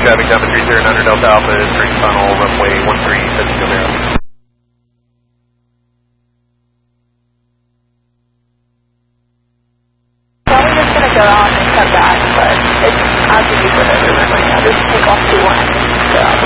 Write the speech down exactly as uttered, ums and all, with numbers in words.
traffic down to three zero nine Delta Alpha, turning final runway one three seven zero. Probably just going to go on and come back, but it's as easy for everyone. I'll just take off two one.